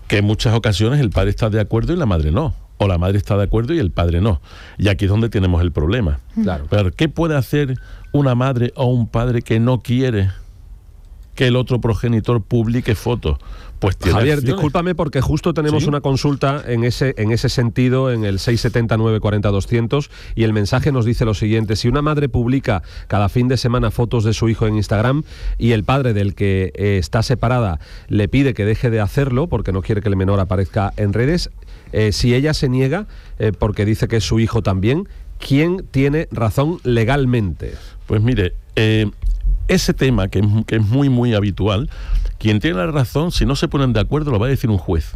que en muchas ocasiones el padre está de acuerdo y la madre no, o la madre está de acuerdo y el padre no, y aquí es donde tenemos el problema. Claro. Pero ¿qué puede hacer una madre o un padre que no quiere que el otro progenitor publique fotos? Pues tiene Javier, acciones. discúlpame porque justo tenemos una consulta en ese sentido en el 679 40 200 y el mensaje nos dice lo siguiente: si una madre publica cada fin de semana fotos de su hijo en Instagram y el padre del que está separada le pide que deje de hacerlo porque no quiere que el menor aparezca en redes, si ella se niega porque dice que es su hijo también, ¿quién tiene razón legalmente? Pues mire, ese tema que es muy, muy habitual, quien tiene la razón, si no se ponen de acuerdo, lo va a decir un juez.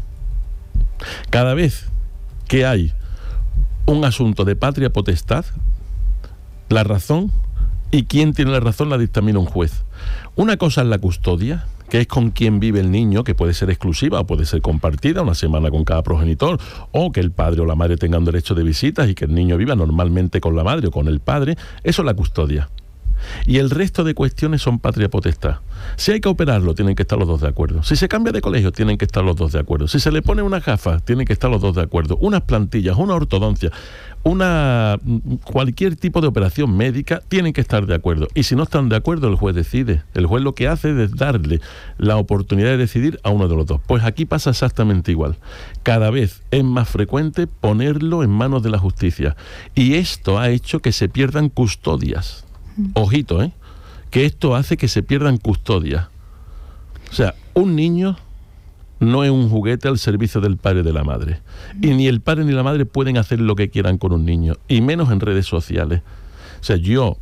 Cada vez que hay un asunto de patria potestad, la razón y quién tiene la razón la dictamina un juez. Una cosa es la custodia, que es con quién vive el niño, que puede ser exclusiva o puede ser compartida, una semana con cada progenitor, o que el padre o la madre tengan derecho de visitas y que el niño viva normalmente con la madre o con el padre. Eso es la custodia. Y el resto de cuestiones son patria potestad. Si hay que operarlo, tienen que estar los dos de acuerdo. Si se cambia de colegio, tienen que estar los dos de acuerdo. Si se le pone una gafa, tienen que estar los dos de acuerdo. Unas plantillas, una ortodoncia, cualquier tipo de operación médica, tienen que estar de acuerdo. Y si no están de acuerdo, el juez decide. El juez lo que hace es darle la oportunidad de decidir a uno de los dos. Pues aquí pasa exactamente igual. Cada vez es más frecuente ponerlo en manos de la justicia. Y esto ha hecho que se pierdan custodias. Ojito, que esto hace que se pierdan custodias. O sea, un niño no es un juguete al servicio del padre y de la madre. Y ni el padre ni la madre pueden hacer lo que quieran con un niño, y menos en redes sociales. O sea, yo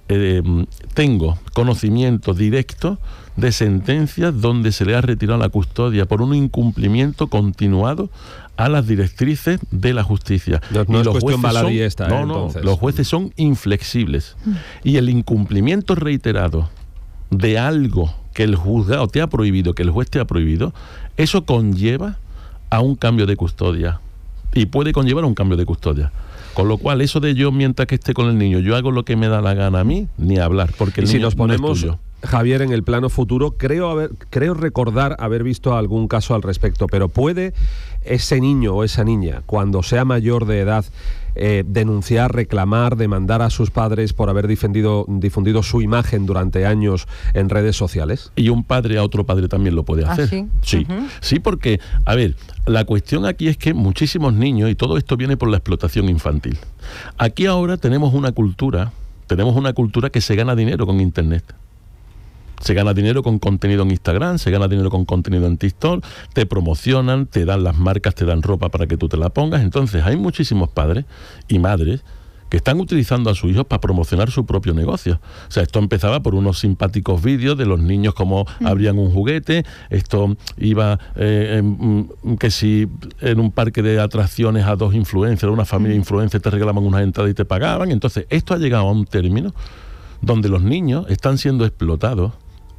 tengo conocimiento directo de sentencias donde se le ha retirado la custodia por un incumplimiento continuado a las directrices de la justicia. No es cuestión baladí esta, entonces. Los jueces son inflexibles. Y el incumplimiento reiterado de algo que el juzgado te ha prohibido, que el juez te ha prohibido, eso conlleva a un cambio de custodia. Y puede conllevar a un cambio de custodia. Con lo cual, eso de yo, mientras que esté con el niño, yo hago lo que me da la gana a mí, ni hablar, porque el niño si nos ponemos, no es tuyo. Javier, en el plano futuro, creo recordar haber visto algún caso al respecto, pero ¿puede ese niño o esa niña, cuando sea mayor de edad, denunciar, reclamar, demandar a sus padres por haber difundido su imagen durante años en redes sociales? Y un padre a otro padre también lo puede hacer. ¿Sí? Sí, sí, porque, a ver, la cuestión aquí es que muchísimos niños, y todo esto viene por la explotación infantil. Aquí ahora tenemos una cultura que se gana dinero con Internet. Se gana dinero con contenido en Instagram, se gana dinero con contenido en TikTok, te promocionan, te dan las marcas, te dan ropa para que tú te la pongas. Entonces hay muchísimos padres y madres que están utilizando a sus hijos para promocionar su propio negocio. O sea, esto empezaba por unos simpáticos vídeos de los niños como abrían un juguete, esto iba que si en un parque de atracciones a dos influencers, una familia de influencers te regalaban unas entradas y te pagaban. Entonces esto ha llegado a un término donde los niños están siendo explotados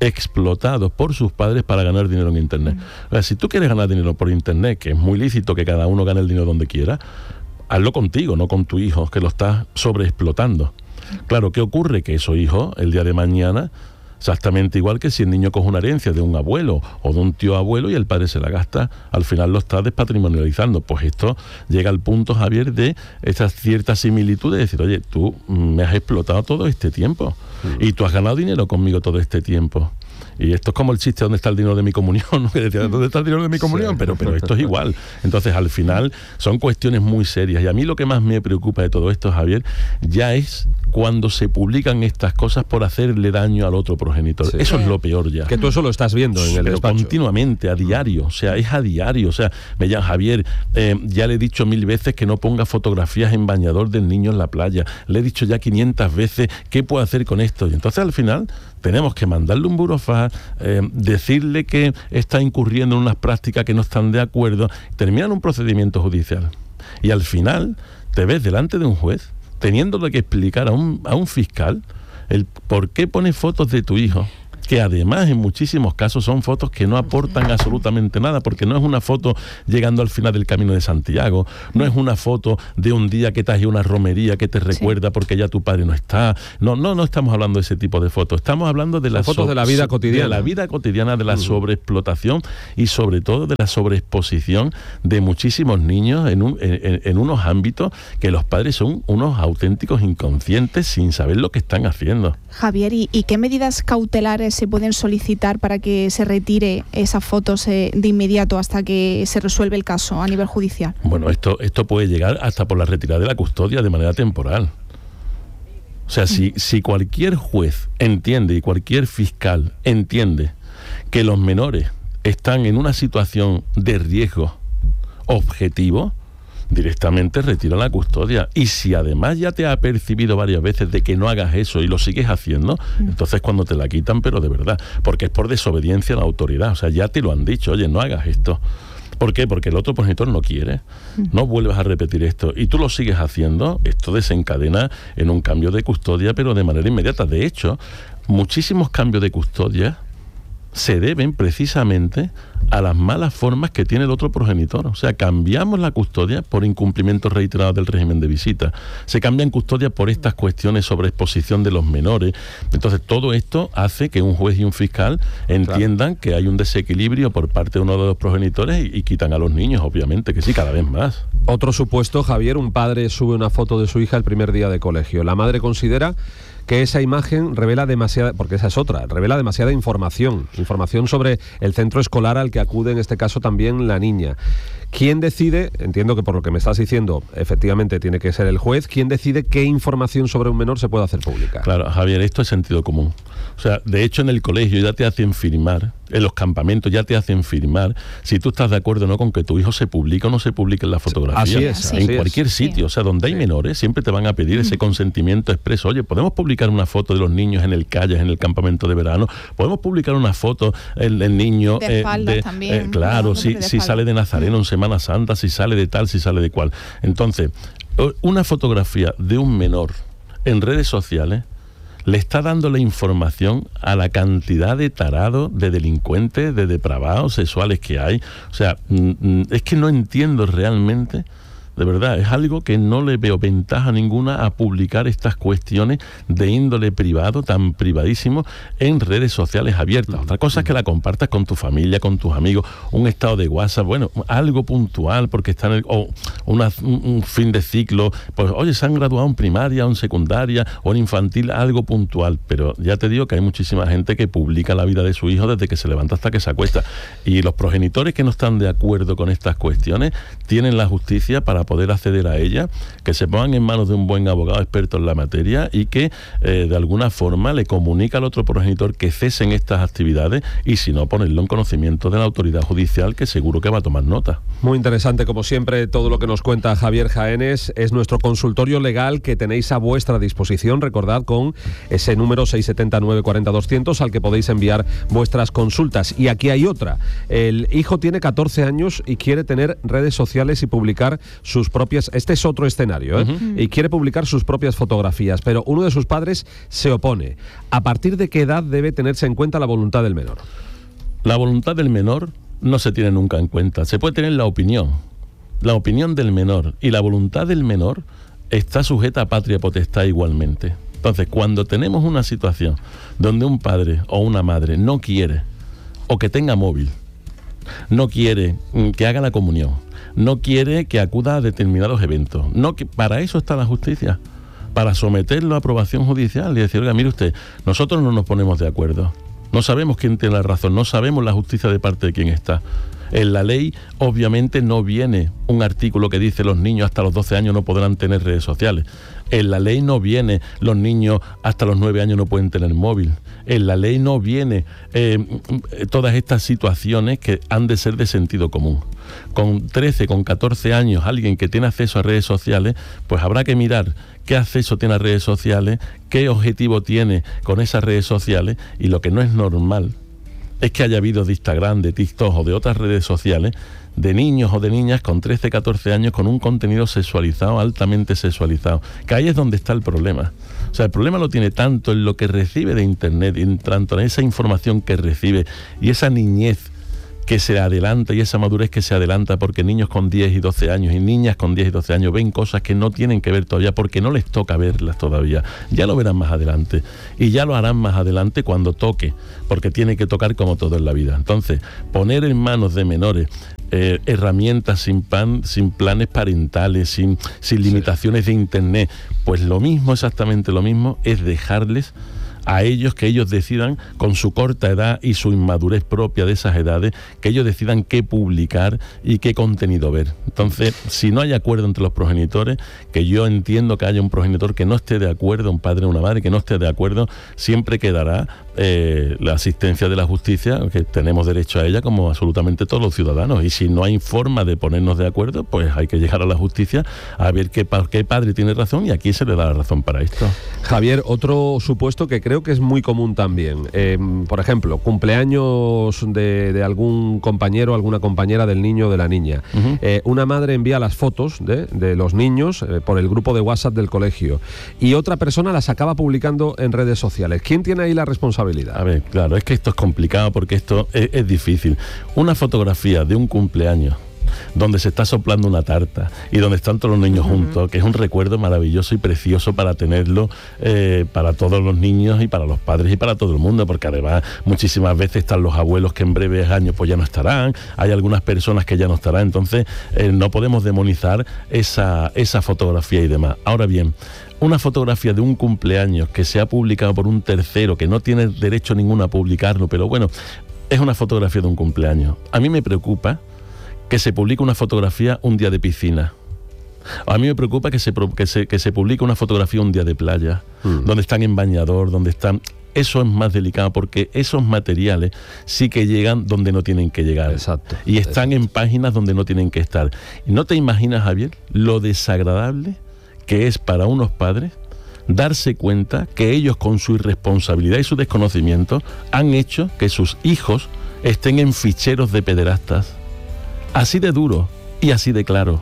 por sus padres para ganar dinero en Internet. O sea, si tú quieres ganar dinero por Internet, que es muy lícito que cada uno gane el dinero donde quiera, hazlo contigo, no con tu hijo, que lo estás sobreexplotando. Claro, ¿qué ocurre? Que esos hijos, el día de mañana, exactamente igual que si el niño coge una herencia de un abuelo o de un tío abuelo y el padre se la gasta, al final lo está despatrimonializando. Pues esto llega al punto, Javier, de esa cierta similitud de decir, oye, tú me has explotado todo este tiempo y tú has ganado dinero conmigo todo este tiempo. Y esto es como el chiste, ¿dónde está el dinero de mi comunión? ¿No? Que decía, ¿dónde está el dinero de mi comunión? Sí. Pero esto es igual. Entonces, al final, son cuestiones muy serias. Y a mí lo que más me preocupa de todo esto, Javier, ya es cuando se publican estas cosas por hacerle daño al otro progenitor. Sí. Eso es lo peor ya. Que tú eso lo estás viendo en el despacho. Continuamente, a diario. O sea, es a diario. O sea, me llaman, Javier, ya le he dicho 1000 veces que no ponga fotografías en bañador del niño en la playa. Le he dicho ya 500 veces qué puedo hacer con esto. Y entonces, al final, tenemos que mandarle un burofax, decirle que está incurriendo en unas prácticas que no están de acuerdo, terminan un procedimiento judicial. Y al final te ves delante de un juez teniéndole que explicar a un fiscal el por qué pone fotos de tu hijo que además en muchísimos casos son fotos que no aportan absolutamente nada, porque no es una foto llegando al final del Camino de Santiago, no es una foto de un día que te has ido a una romería que te recuerda porque ya tu padre no está. No estamos hablando de ese tipo de fotos, estamos hablando de las fotos de la vida cotidiana. De la vida cotidiana, de la sobreexplotación y sobre todo de la sobreexposición de muchísimos niños en unos ámbitos que los padres son unos auténticos inconscientes sin saber lo que están haciendo. Javier, ¿y qué medidas cautelares se pueden solicitar para que se retire esas fotos de inmediato hasta que se resuelve el caso a nivel judicial? Bueno, esto puede llegar hasta por la retirada de la custodia de manera temporal. O sea, si cualquier juez entiende y cualquier fiscal entiende que los menores están en una situación de riesgo objetivo, directamente retira la custodia. Y si además ya te ha percibido varias veces de que no hagas eso y lo sigues haciendo, entonces cuando te la quitan, pero de verdad, porque es por desobediencia a la autoridad. O sea, ya te lo han dicho, oye, no hagas esto. ¿Por qué? Porque el otro progenitor no quiere. No vuelvas a repetir esto. Y tú lo sigues haciendo, esto desencadena en un cambio de custodia, pero de manera inmediata. De hecho, muchísimos cambios de custodia se deben precisamente a las malas formas que tiene el otro progenitor. O sea, cambiamos la custodia por incumplimientos reiterados del régimen de visita. Se cambian custodia por estas cuestiones sobre exposición de los menores. Entonces, todo esto hace que un juez y un fiscal entiendan que hay un desequilibrio por parte de uno de los progenitores y quitan a los niños, obviamente, que sí, cada vez más. Otro supuesto, Javier, un padre sube una foto de su hija el primer día de colegio. La madre considera que esa imagen revela demasiada, porque esa es otra, revela demasiada información sobre el centro escolar al que acude en este caso también la niña. ¿Quién decide? Entiendo que por lo que me estás diciendo, efectivamente tiene que ser el juez. ¿Quién decide qué información sobre un menor se puede hacer pública? Claro, Javier, esto es sentido común. O sea, de hecho en el colegio ya te hacen firmar, en los campamentos ya te hacen firmar si tú estás de acuerdo o no con que tu hijo se publique o no se publique en la fotografía. Así en cualquier sitio, o sea, donde hay menores, siempre te van a pedir ese consentimiento expreso. Oye, ¿podemos publicar una foto de los niños en el Calles, en el campamento de verano? ¿Podemos publicar una foto el niño de espaldas también? Claro, si sale de Nazareno en Semana Santa, si sale de tal, si sale de cual. Entonces, una fotografía de un menor en redes sociales le está dando la información a la cantidad de tarados, de delincuentes, de depravados sexuales que hay. O sea, es que no entiendo realmente, de verdad, es algo que no le veo ventaja ninguna a publicar estas cuestiones de índole privado, tan privadísimo, en redes sociales abiertas. Otra cosa es que la compartas con tu familia, con tus amigos, un estado de WhatsApp, bueno, algo puntual, porque están un fin de ciclo, pues oye, se han graduado en primaria, o en secundaria, o en infantil, algo puntual, pero ya te digo que hay muchísima gente que publica la vida de su hijo desde que se levanta hasta que se acuesta. Y los progenitores que no están de acuerdo con estas cuestiones tienen la justicia para poder acceder a ella, que se pongan en manos de un buen abogado experto en la materia y que de alguna forma le comunica al otro progenitor que cesen estas actividades y si no, ponerlo en conocimiento de la autoridad judicial, que seguro que va a tomar nota. Muy interesante, como siempre, todo lo que nos cuenta Javier Jaénes. Es nuestro consultorio legal que tenéis a vuestra disposición, recordad, con ese número 679 40 200 al que podéis enviar vuestras consultas. Y aquí hay otra. El hijo tiene 14 años y quiere tener redes sociales y publicar sus propias... Este es otro escenario, y quiere publicar sus propias fotografías, pero uno de sus padres se opone. ¿A partir de qué edad debe tenerse en cuenta la voluntad del menor? La voluntad del menor no se tiene nunca en cuenta. Se puede tener la opinión del menor, y la voluntad del menor está sujeta a patria potestad igualmente. Entonces, cuando tenemos una situación donde un padre o una madre no quiere, o que tenga móvil, no quiere que haga la comunión, no quiere que acuda a determinados eventos, para eso está la justicia, para someterlo a aprobación judicial y decir, oiga, mire usted, nosotros no nos ponemos de acuerdo, no sabemos quién tiene la razón, no sabemos la justicia de parte de quién está. En la ley, obviamente, no viene un artículo que dice los niños hasta los 12 años no podrán tener redes sociales. En la ley no viene los niños hasta los 9 años no pueden tener móvil. En la ley no viene todas estas situaciones que han de ser de sentido común. Con 13, con 14 años, alguien que tiene acceso a redes sociales, pues habrá que mirar qué acceso tiene a redes sociales, qué objetivo tiene con esas redes sociales, y lo que no es normal es que haya habido de Instagram, de TikTok o de otras redes sociales de niños o de niñas con 13, 14 años con un contenido sexualizado, altamente sexualizado. Que ahí es donde está el problema. O sea, el problema lo tiene tanto en lo que recibe de Internet, en tanto en esa información que recibe y esa niñez que se adelanta y esa madurez que se adelanta, porque niños con 10 y 12 años y niñas con 10 y 12 años ven cosas que no tienen que ver todavía porque no les toca verlas todavía. Ya lo verán más adelante y ya lo harán más adelante cuando toque, porque tiene que tocar como todo en la vida. Entonces, poner en manos de menores herramientas sin planes parentales, sin limitaciones de Internet, pues lo mismo, exactamente lo mismo, es dejarles a ellos que ellos decidan, con su corta edad y su inmadurez propia de esas edades, que ellos decidan qué publicar y qué contenido ver. Entonces, si no hay acuerdo entre los progenitores, que yo entiendo que haya un progenitor que no esté de acuerdo, un padre o una madre que no esté de acuerdo, siempre quedará la asistencia de la justicia, que tenemos derecho a ella como absolutamente todos los ciudadanos. Y si no hay forma de ponernos de acuerdo, pues hay que llegar a la justicia a ver qué padre tiene razón y a quién se le da la razón para esto. Javier, otro supuesto que creo que es muy común también. Por ejemplo, cumpleaños de algún compañero, alguna compañera del niño o de la niña. Una madre envía las fotos de los niños por el grupo de WhatsApp del colegio y otra persona las acaba publicando en redes sociales. ¿Quién tiene ahí la responsabilidad? A ver, claro, es que esto es complicado porque esto es difícil. Una fotografía de un cumpleaños donde se está soplando una tarta y donde están todos los niños juntos, que es un recuerdo maravilloso y precioso para tenerlo para todos los niños y para los padres y para todo el mundo, porque además muchísimas veces están los abuelos que en breves años pues ya no estarán, hay algunas personas que ya no estarán, entonces no podemos demonizar esa fotografía y demás. Ahora bien, una fotografía de un cumpleaños que se ha publicado por un tercero que no tiene derecho ninguno a publicarlo, pero bueno, es una fotografía de un cumpleaños. A mí me preocupa que se publique una fotografía un día de piscina. A mí me preocupa que se publique una fotografía un día de playa, donde están en bañador, donde están... Eso es más delicado porque esos materiales sí que llegan donde no tienen que llegar. Exacto. Y están en páginas donde no tienen que estar. ¿Y no te imaginas, Javier, lo desagradable que es para unos padres darse cuenta que ellos, con su irresponsabilidad y su desconocimiento, han hecho que sus hijos estén en ficheros de pederastas? Así de duro y así de claro.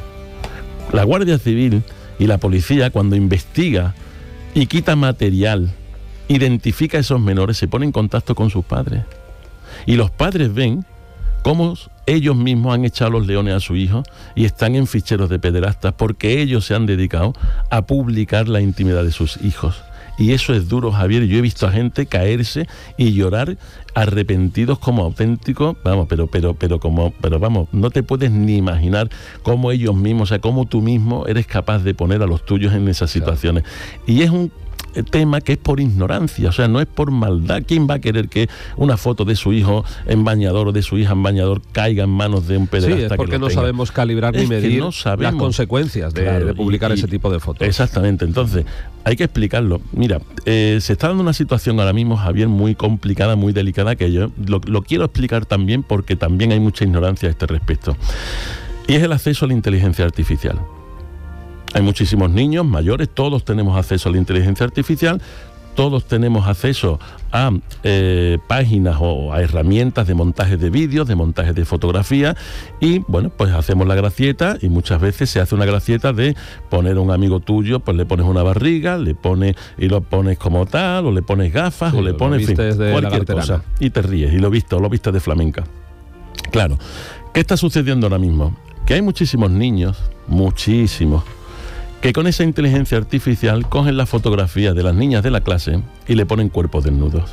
La Guardia Civil y la policía, cuando investiga y quita material, identifica a esos menores, se pone en contacto con sus padres. Y los padres ven cómo ellos mismos han echado los leones a su hijo y están en ficheros de pederastas porque ellos se han dedicado a publicar la intimidad de sus hijos. Y eso es duro, Javier. Yo he visto a gente caerse y llorar arrepentidos como auténticos, vamos, pero vamos, no te puedes ni imaginar cómo ellos mismos, o sea, cómo tú mismo eres capaz de poner a los tuyos en esas situaciones. Y es un tema que es por ignorancia, o sea, no es por maldad. ¿Quién va a querer que una foto de su hijo en bañador o de su hija en bañador caiga en manos de un pederasta? Sí, es porque no sabemos calibrar ni medir las consecuencias de publicar ese tipo de fotos. Exactamente, entonces hay que explicarlo. Mira, se está dando una situación ahora mismo, Javier, muy complicada, muy delicada, que yo lo quiero explicar también porque también hay mucha ignorancia a este respecto. Y es el acceso a la inteligencia artificial. Hay muchísimos niños, mayores, todos tenemos acceso a la inteligencia artificial, todos tenemos acceso a páginas o a herramientas de montaje de vídeos, de montaje de fotografía, y bueno, pues hacemos la gracieta, y muchas veces se hace una gracieta de poner a un amigo tuyo, pues le pones una barriga, le pones y lo pones como tal, o le pones gafas, o le pones, en fin, cualquier cosa, y te ríes, y lo viste de flamenca. Claro, ¿qué está sucediendo ahora mismo? Que hay muchísimos niños, muchísimos, que con esa inteligencia artificial cogen las fotografías de las niñas de la clase y le ponen cuerpos desnudos.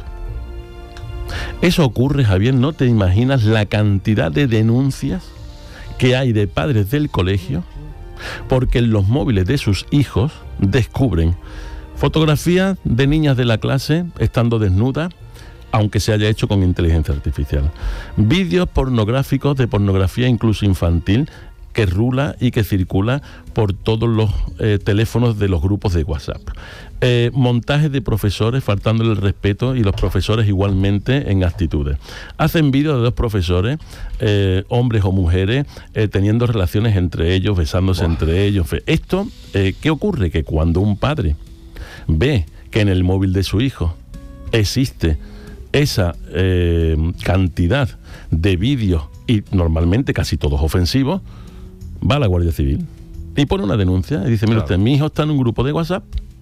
Eso ocurre, Javier, no te imaginas la cantidad de denuncias que hay de padres del colegio porque en los móviles de sus hijos descubren fotografías de niñas de la clase estando desnudas, aunque se haya hecho con inteligencia artificial. Vídeos pornográficos, de pornografía incluso infantil, que rula y que circula por todos los teléfonos de los grupos de WhatsApp. Montajes de profesores faltándole el respeto y los profesores igualmente en actitudes. Hacen vídeos de dos profesores, hombres o mujeres, teniendo relaciones entre ellos, besándose entre ellos. Esto, ¿qué ocurre? Que cuando un padre ve que en el móvil de su hijo existe esa cantidad de vídeos, y normalmente casi todos ofensivos, va a la Guardia Civil y pone una denuncia y dice, mire usted, mi hijo está en un grupo de WhatsApp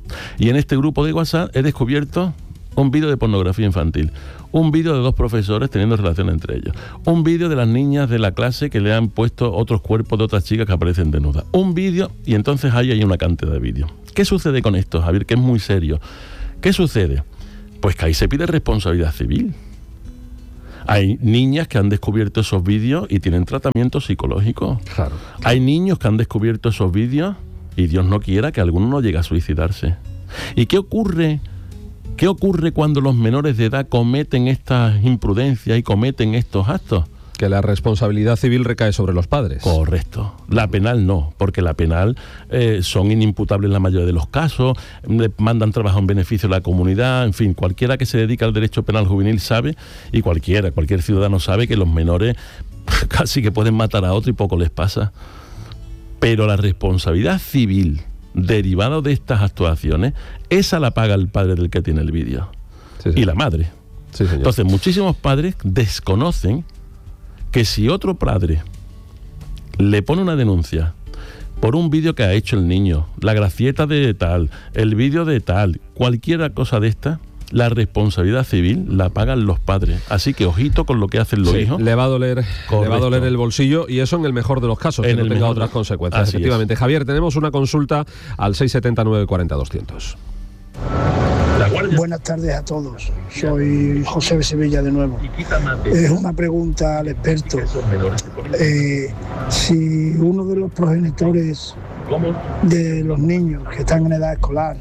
Y en este grupo de WhatsApp he descubierto un vídeo de pornografía infantil, un vídeo de 2 profesores teniendo relación entre ellos, un vídeo de las niñas de la clase que le han puesto otros cuerpos de otras chicas que aparecen desnudas, un vídeo, y entonces ahí hay una cantidad de vídeos. ¿Qué sucede con esto, Javier? Que es muy serio. ¿Qué sucede? Pues que ahí se pide responsabilidad civil. Hay niñas que han descubierto esos vídeos y tienen tratamiento psicológico. Claro. Hay niños que han descubierto esos vídeos y Dios no quiera que alguno no llegue a suicidarse. ¿Y qué ocurre? ¿Qué ocurre cuando los menores de edad cometen estas imprudencias y cometen estos actos? Que la responsabilidad civil recae sobre los padres. Correcto. La penal no, porque la penal son inimputables en la mayoría de los casos, le mandan trabajo en beneficio de la comunidad, en fin, cualquiera que se dedica al derecho penal juvenil sabe, y cualquier ciudadano sabe que los menores casi que pueden matar a otro y poco les pasa. Pero la responsabilidad civil derivada de estas actuaciones, esa la paga el padre del que tiene el vídeo. Sí, y la madre. Sí, señor. Entonces, muchísimos padres desconocen que si otro padre le pone una denuncia por un vídeo que ha hecho el niño, la gracieta de tal, el vídeo de tal, cualquier cosa de esta, la responsabilidad civil la pagan los padres. Así que ojito con lo que hacen los hijos. Le va a doler el bolsillo, y eso en el mejor de los casos, que no tenga otras consecuencias. Así efectivamente. Es. Javier, tenemos una consulta al 679 40 200. Buenas tardes a todos. Soy José de Sevilla de nuevo. Es una pregunta al experto. Si uno de los progenitores de los niños que están en edad escolar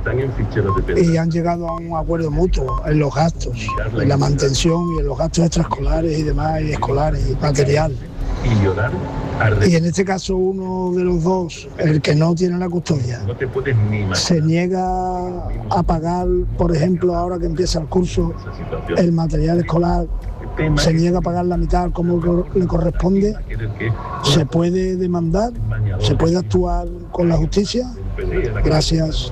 y han llegado a un acuerdo mutuo en los gastos, en la mantención y en los gastos extraescolares y demás, y escolares y material, y en este caso uno de los dos, el que no tiene la custodia, se niega a pagar, por ejemplo, ahora que empieza el curso, el material escolar, se niega a pagar la mitad como le corresponde, ¿se puede demandar? ¿Se puede actuar con la justicia? Gracias.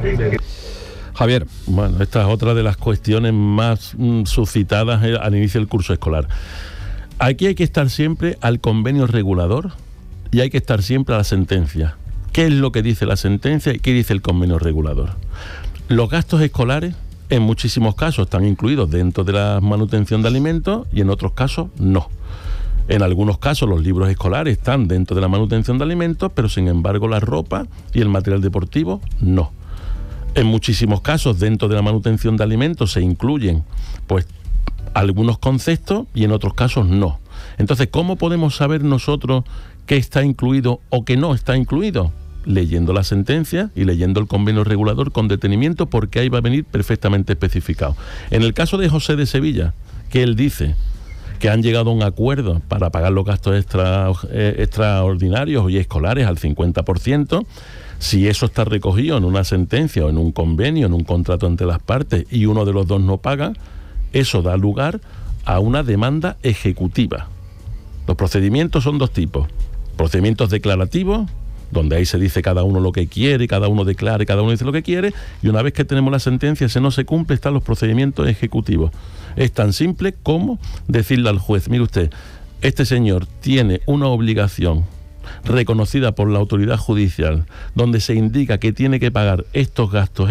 Javier. Bueno, esta es otra de las cuestiones más suscitadas al inicio del curso escolar. Aquí hay que estar siempre al convenio regulador y hay que estar siempre a la sentencia. ¿Qué es lo que dice la sentencia y qué dice el convenio regulador? Los gastos escolares en muchísimos casos están incluidos dentro de la manutención de alimentos y en otros casos no. En algunos casos los libros escolares están dentro de la manutención de alimentos, pero sin embargo la ropa y el material deportivo no. En muchísimos casos dentro de la manutención de alimentos se incluyen pues algunos conceptos y en otros casos no. Entonces, ¿cómo podemos saber nosotros qué está incluido o qué no está incluido? Leyendo la sentencia y leyendo el convenio regulador con detenimiento, porque ahí va a venir perfectamente especificado. En el caso de José de Sevilla, que él dice que han llegado a un acuerdo para pagar los gastos extraordinarios y escolares al 50%, si eso está recogido en una sentencia o en un convenio, en un contrato entre las partes, y uno de los dos no paga, eso da lugar a una demanda ejecutiva. Los procedimientos son 2 tipos. Procedimientos declarativos, donde ahí se dice cada uno lo que quiere, cada uno declara, cada uno dice lo que quiere, y una vez que tenemos la sentencia, si no se cumple, están los procedimientos ejecutivos. Es tan simple como decirle al juez, mire usted, este señor tiene una obligación reconocida por la autoridad judicial, donde se indica que tiene que pagar estos gastos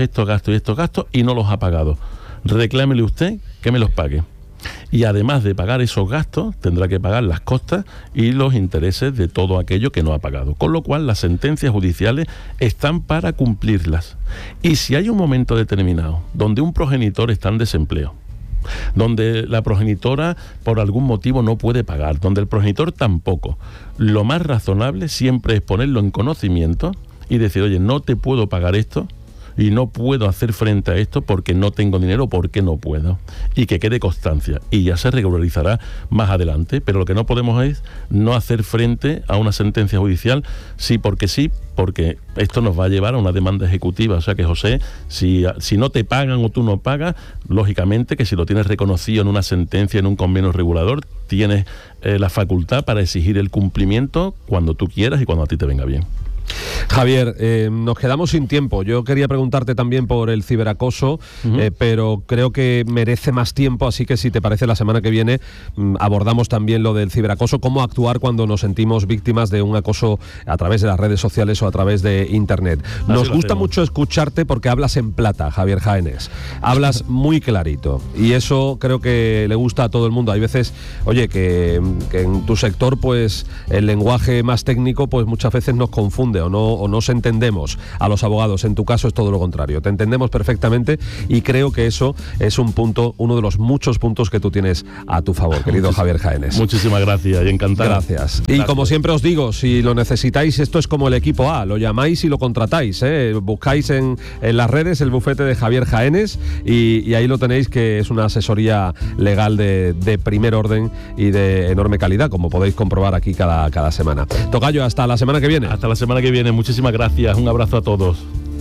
y no los ha pagado. Reclámele usted que me los pague. Y además de pagar esos gastos, tendrá que pagar las costas y los intereses de todo aquello que no ha pagado. Con lo cual, las sentencias judiciales están para cumplirlas. Y si hay un momento determinado donde un progenitor está en desempleo, donde la progenitora por algún motivo no puede pagar, donde el progenitor tampoco, lo más razonable siempre es ponerlo en conocimiento y decir, oye, no te puedo pagar esto, y no puedo hacer frente a esto porque no tengo dinero, porque no puedo. Y que quede constancia. Y ya se regularizará más adelante. Pero lo que no podemos es no hacer frente a una sentencia judicial sí, porque esto nos va a llevar a una demanda ejecutiva. O sea que, José, si no te pagan o tú no pagas, lógicamente que si lo tienes reconocido en una sentencia, en un convenio regulador, tienes la facultad para exigir el cumplimiento cuando tú quieras y cuando a ti te venga bien. Javier, nos quedamos sin tiempo. Yo quería preguntarte también por el ciberacoso, pero creo que merece más tiempo, así que si te parece, la semana que viene abordamos también lo del ciberacoso, cómo actuar cuando nos sentimos víctimas de un acoso a través de las redes sociales o a través de Internet. Nos gusta mucho escucharte porque hablas en plata, Javier Jaénes. Hablas muy clarito y eso creo que le gusta a todo el mundo. Hay veces, oye, que en tu sector pues el lenguaje más técnico pues muchas veces nos confunde o no nos entendemos a los abogados. En tu caso es todo lo contrario, te entendemos perfectamente y creo que eso es un punto, uno de los muchos puntos que tú tienes a tu favor, querido Javier Jaénes. Muchísimas gracias y encantado. Gracias. Y como siempre os digo, si lo necesitáis, esto es como el equipo A, lo llamáis y lo contratáis, buscáis en las redes el bufete de Javier Jaénes y ahí lo tenéis, que es una asesoría legal de primer orden y de enorme calidad, como podéis comprobar aquí cada semana. Tocayo, hasta la semana que viene. Hasta la semana que viene, muchísimas gracias, un abrazo a todos.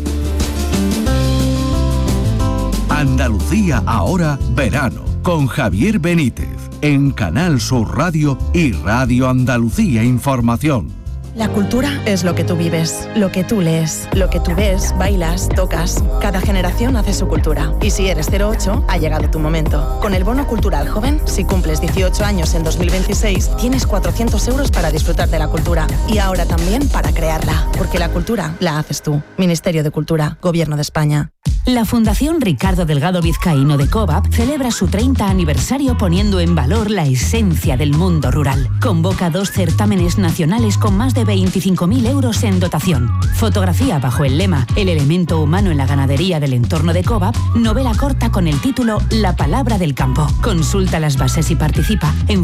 Andalucía ahora, verano, con Javier Benítez, en Canal Sur Radio y Radio Andalucía Información. La cultura es lo que tú vives, lo que tú lees, lo que tú ves, bailas, tocas. Cada generación hace su cultura. Y si eres 08, ha llegado tu momento. Con el Bono Cultural Joven, si cumples 18 años en 2026, tienes 400 euros para disfrutar de la cultura. Y ahora también para crearla. Porque la cultura la haces tú. Ministerio de Cultura, Gobierno de España. La Fundación Ricardo Delgado Vizcaíno de COVAP celebra su 30 aniversario poniendo en valor la esencia del mundo rural. Convoca 2 certámenes nacionales con más de 25.000 euros en dotación. Fotografía bajo el lema El elemento humano en la ganadería del entorno de COVAP, novela corta con el título La palabra del campo. Consulta las bases y participa en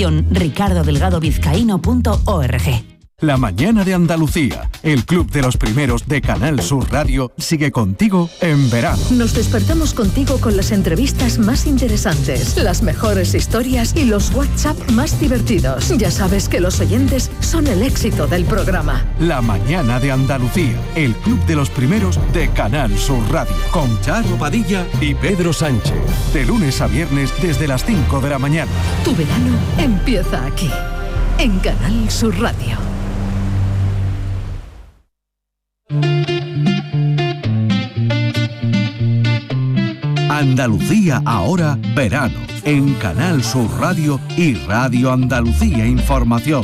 fundacionricardodelgadovizcaíno.org. La mañana de Andalucía, el club de los primeros de Canal Sur Radio, sigue contigo en verano. Nos despertamos contigo con las entrevistas más interesantes, las mejores historias y los WhatsApp más divertidos. Ya sabes que los oyentes son el éxito del programa. La mañana de Andalucía, el club de los primeros de Canal Sur Radio, con Charo Padilla y Pedro Sánchez. De lunes a viernes desde las 5 de la mañana. Tu verano empieza aquí, en Canal Sur Radio. Andalucía ahora, verano, en Canal Sur Radio y Radio Andalucía Información.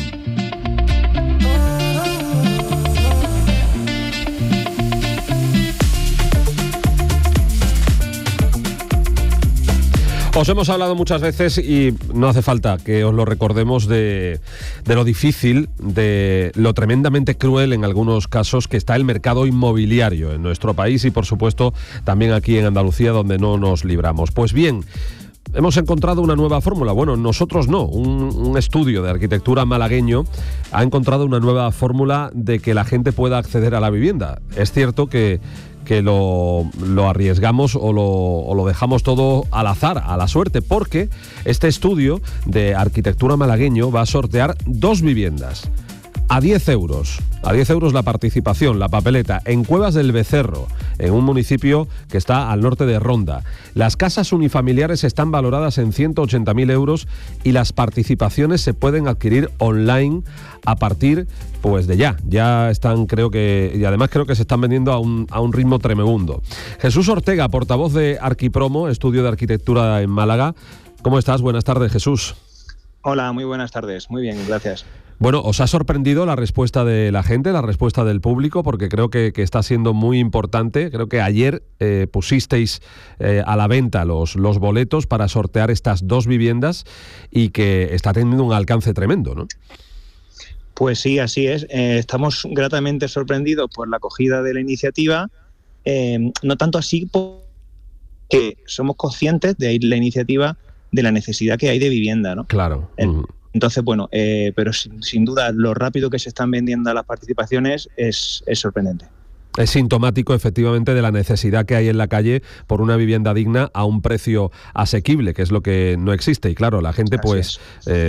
Os hemos hablado muchas veces y no hace falta que os lo recordemos de lo difícil, de lo tremendamente cruel en algunos casos que está el mercado inmobiliario en nuestro país y por supuesto también aquí en Andalucía, donde no nos libramos. Pues bien, hemos encontrado una nueva fórmula. Bueno, nosotros no. Un estudio de arquitectura malagueño ha encontrado una nueva fórmula de que la gente pueda acceder a la vivienda. Es cierto que lo arriesgamos o lo dejamos todo al azar, a la suerte, porque este estudio de arquitectura malagueño va a sortear 2 viviendas a 10 euros. A 10 euros la participación, la papeleta, en Cuevas del Becerro, en un municipio que está al norte de Ronda. Las casas unifamiliares están valoradas en 180.000 euros y las participaciones se pueden adquirir online a partir pues de ya. Ya están, creo que, y además creo que se están vendiendo a un ritmo tremendo. Jesús Ortega, portavoz de Arquipromo, estudio de arquitectura en Málaga. ¿Cómo estás? Buenas tardes, Jesús. Hola, muy buenas tardes. Muy bien, gracias. Bueno, ¿os ha sorprendido la respuesta de la gente, la respuesta del público? Porque creo que está siendo muy importante. Creo que ayer pusisteis a la venta los boletos para sortear estas 2 viviendas y que está teniendo un alcance tremendo, ¿no? Pues sí, así es. Estamos gratamente sorprendidos por la acogida de la iniciativa. No tanto así porque somos conscientes de la iniciativa, de la necesidad que hay de vivienda, ¿no? Claro. Entonces, bueno, pero sin duda lo rápido que se están vendiendo las participaciones es sorprendente. Es sintomático, efectivamente, de la necesidad que hay en la calle por una vivienda digna a un precio asequible, que es lo que no existe. Y claro, la gente pues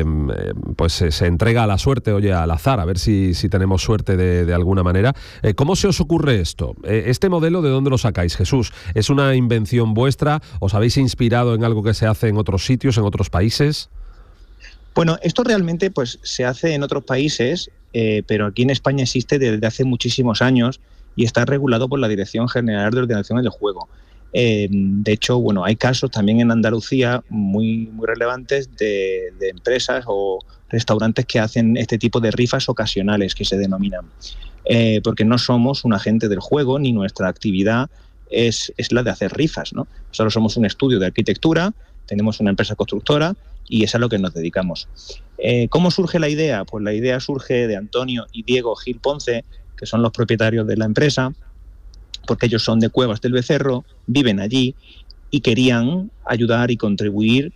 se entrega a la suerte, oye, al azar, a ver si tenemos suerte de alguna manera. ¿Cómo se os ocurre esto? ¿Este modelo de dónde lo sacáis, Jesús? ¿Es una invención vuestra? ¿Os habéis inspirado en algo que se hace en otros sitios, en otros países? Bueno, esto realmente pues se hace en otros países. pero aquí en España existe desde hace muchísimos años y está regulado por la Dirección General de Ordenación del Juego. De hecho, bueno, hay casos también en Andalucía muy relevantes de empresas o restaurantes que hacen este tipo de rifas ocasionales, que se denominan, porque no somos un agente del juego ni nuestra actividad es la de hacer rifas, ¿no? Solo somos un estudio de arquitectura, tenemos una empresa constructora y es a lo que nos dedicamos. ¿Cómo surge la idea? Pues la idea surge de Antonio y Diego Gil Ponce, que son los propietarios de la empresa, porque ellos son de Cuevas del Becerro, viven allí y querían ayudar y contribuir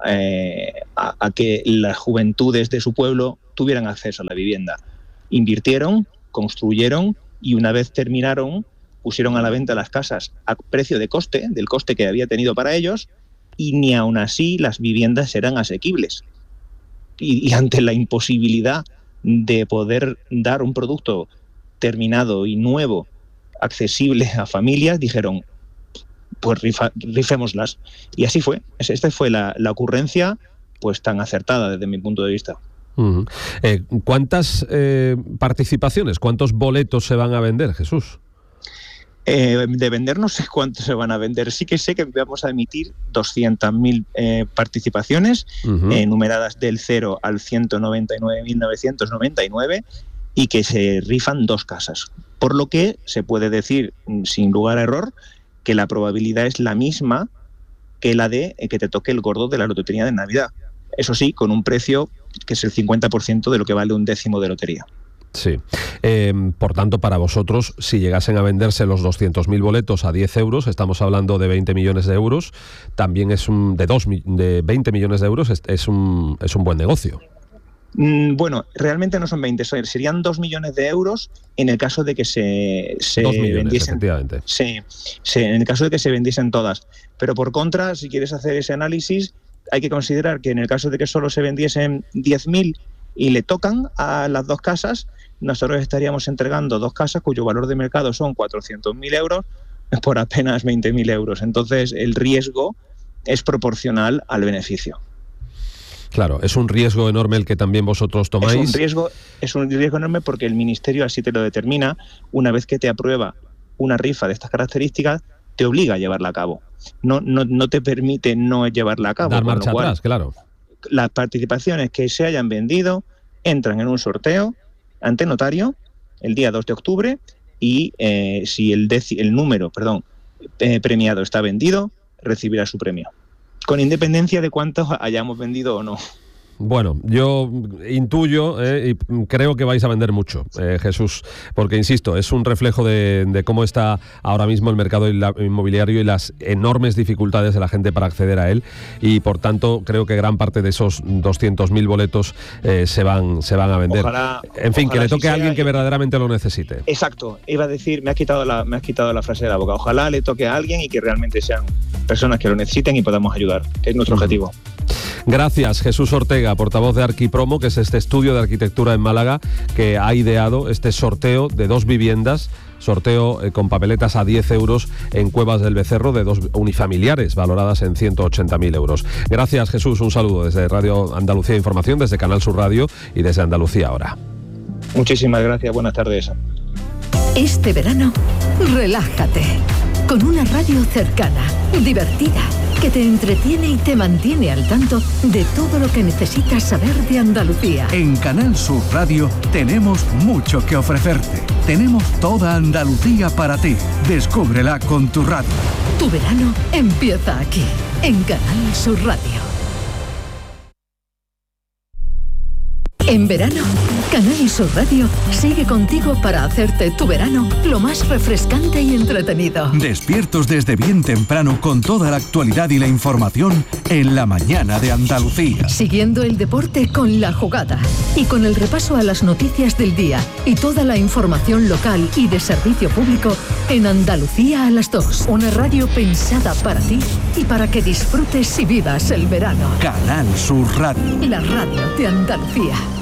a que las juventudes de su pueblo tuvieran acceso a la vivienda. Invirtieron, construyeron y una vez terminaron, pusieron a la venta las casas a precio de coste, del coste que había tenido para ellos, y ni aun así las viviendas eran asequibles. Y ante la imposibilidad de poder dar un producto terminado y nuevo, accesible a familias, dijeron, pues rifémoslas. Y así fue. Esta fue la ocurrencia pues tan acertada desde mi punto de vista. Uh-huh. ¿Cuántas participaciones, cuántos boletos se van a vender, Jesús? De vender no sé cuántos se van a vender. Sí que sé que vamos a emitir 200.000 participaciones, numeradas del 0 al 199.999, y que se rifan 2 casas. Por lo que se puede decir, sin lugar a error, que la probabilidad es la misma que la de que te toque el gordo de la lotería de Navidad. Eso sí, con un precio que es el 50% de lo que vale un décimo de lotería. Sí. Por tanto, para vosotros, si llegasen a venderse los 200.000 boletos a 10 euros, estamos hablando de 20 millones de euros, también es de 20 millones de euros, es un buen negocio. Bueno, realmente no son 20, serían 2 millones de euros en el caso de que se 2 millones, vendiesen. Efectivamente. Sí, en el caso de que se vendiesen todas. Pero por contra, si quieres hacer ese análisis, hay que considerar que en el caso de que solo se vendiesen 10.000 y le tocan a las 2 casas, nosotros estaríamos entregando 2 casas cuyo valor de mercado son 400.000 euros por apenas 20.000 euros. Entonces, el riesgo es proporcional al beneficio. Claro, es un riesgo enorme el que también vosotros tomáis. Es un riesgo enorme porque el Ministerio así te lo determina. Una vez que te aprueba una rifa de estas características, te obliga a llevarla a cabo. No te permite no llevarla a cabo. Dar marcha atrás, claro. Las participaciones que se hayan vendido entran en un sorteo ante notario el día 2 de octubre y si el número premiado está vendido, recibirá su premio, con independencia de cuántos hayamos vendido o no. Bueno, yo intuyo y creo que vais a vender mucho, Jesús, porque insisto, es un reflejo de cómo está ahora mismo el mercado inmobiliario y las enormes dificultades de la gente para acceder a él, y por tanto creo que gran parte de esos 200.000 boletos se van a vender. Ojalá, que le toque a alguien que verdaderamente lo necesite. Exacto, iba a decir, me has quitado la frase de la boca. Ojalá le toque a alguien y que realmente sean personas que lo necesiten y podamos ayudar, que es nuestro objetivo. Gracias, Jesús Ortega, portavoz de Arquipromo, que es este estudio de arquitectura en Málaga que ha ideado este sorteo de 2 viviendas, sorteo con papeletas a 10 euros en Cuevas del Becerro, de 2 unifamiliares valoradas en 180.000 euros. Gracias, Jesús, un saludo desde Radio Andalucía Información, desde Canal Sur Radio y desde Andalucía Ahora. Muchísimas gracias, buenas tardes. Este verano, relájate con una radio cercana, divertida, que te entretiene y te mantiene al tanto de todo lo que necesitas saber de Andalucía. En Canal Sur Radio tenemos mucho que ofrecerte. Tenemos toda Andalucía para ti. Descúbrela con tu radio. Tu verano empieza aquí, en Canal Sur Radio. En verano, Canal Sur Radio sigue contigo para hacerte tu verano lo más refrescante y entretenido. Despiertos desde bien temprano con toda la actualidad y la información en la mañana de Andalucía. Siguiendo el deporte con La Jugada y con el repaso a las noticias del día y toda la información local y de servicio público en Andalucía a las 2. Una radio pensada para ti y para que disfrutes y vivas el verano. Canal Sur Radio. La radio de Andalucía.